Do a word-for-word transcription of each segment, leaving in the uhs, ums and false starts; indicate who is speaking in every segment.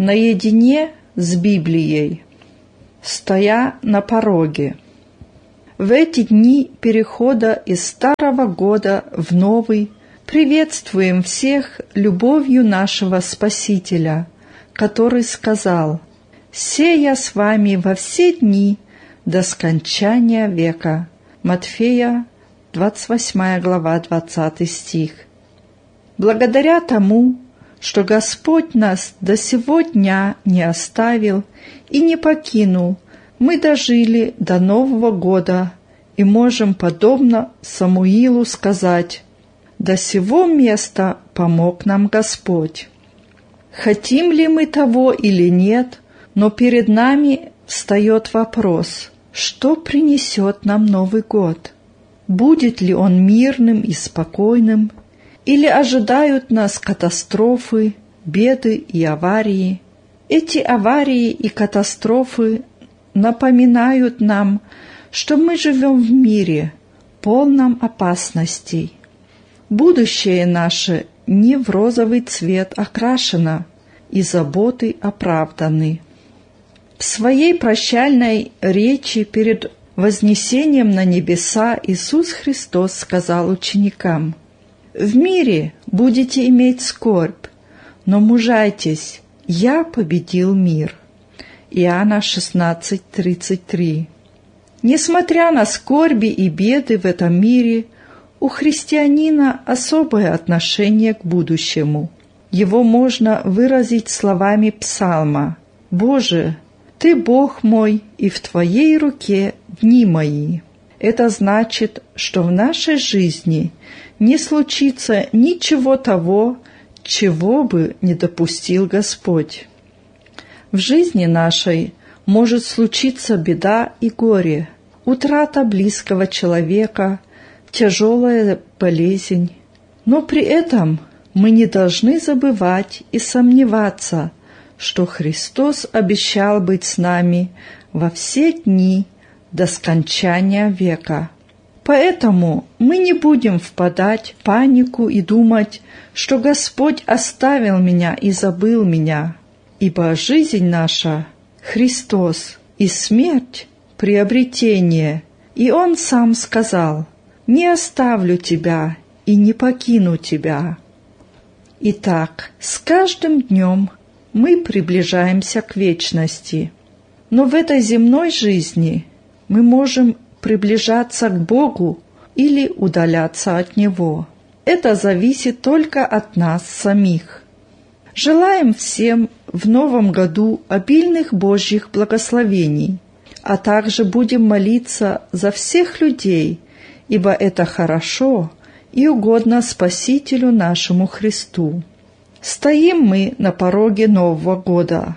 Speaker 1: наедине с Библией, стоя на пороге. В эти дни перехода из старого года в новый приветствуем всех любовью нашего Спасителя, который сказал: «Се я с вами во все дни до скончания века». Матфея, двадцать восьмая глава, двадцатый стих. Благодаря тому, что Господь нас до сего дня не оставил и не покинул, мы дожили до Нового года и можем, подобно Самуилу, сказать: «До сего места помог нам Господь». Хотим ли мы того или нет, но перед нами встает вопрос: что принесет нам Новый год? Будет ли он мирным и спокойным, или ожидают нас катастрофы, беды и аварии? Эти аварии и катастрофы напоминают нам, что мы живем в мире, полном опасностей. Будущее наше не в розовый цвет окрашено, и заботы оправданы. В своей прощальной речи перед вознесением на небеса Иисус Христос сказал ученикам: «В мире будете иметь скорбь, но мужайтесь, я победил мир». Иоанна шестнадцать тридцать три. Несмотря на скорби и беды в этом мире, у христианина особое отношение к будущему. Его можно выразить словами псалма: «Боже, Ты Бог мой, и в Твоей руке дни мои». Это значит, что в нашей жизни не случится ничего того, чего бы не допустил Господь. В жизни нашей может случиться беда и горе, утрата близкого человека, тяжелая болезнь. Но при этом мы не должны забывать и сомневаться, что Христос обещал быть с нами во все дни до скончания века. Поэтому мы не будем впадать в панику и думать, что Господь оставил меня и забыл меня, ибо жизнь наша — Христос, и смерть — приобретение, и Он Сам сказал: «Не оставлю тебя и не покину тебя». Итак, с каждым днем мы приближаемся к вечности, но в этой земной жизни мы можем приближаться к Богу или удаляться от Него. Это зависит только от нас самих. Желаем всем в новом году обильных Божьих благословений, а также будем молиться за всех людей, ибо это хорошо и угодно Спасителю нашему Христу. Стоим мы на пороге Нового года.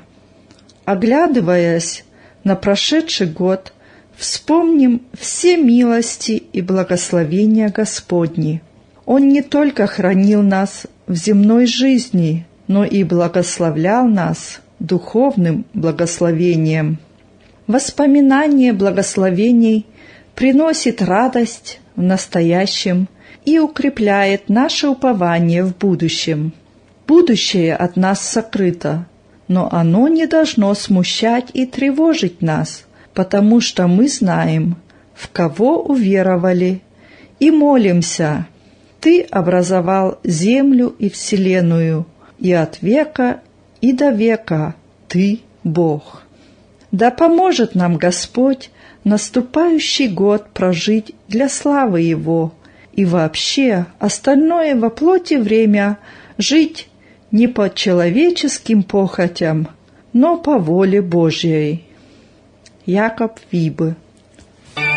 Speaker 1: Оглядываясь на прошедший год, вспомним все милости и благословения Господни. Он не только хранил нас в земной жизни, но и благословлял нас духовным благословением. Воспоминание благословений приносит радость в настоящем и укрепляет наше упование в будущем. Будущее от нас сокрыто, но оно не должно смущать и тревожить нас, потому что мы знаем, в кого уверовали, и молимся: «Ты образовал землю и вселенную, и от века и до века Ты Бог». Да поможет нам Господь наступающий год прожить для славы Его и вообще остальное во плоти время жить не по человеческим похотям, но по воле Божьей. Якоб Вибе.